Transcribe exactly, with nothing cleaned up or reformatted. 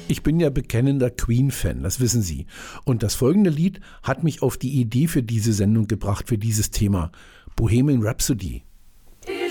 Ich bin ja bekennender Queen-Fan, das wissen Sie. Und das folgende Lied hat mich auf die Idee für diese Sendung gebracht, für dieses Thema. Bohemian Rhapsody.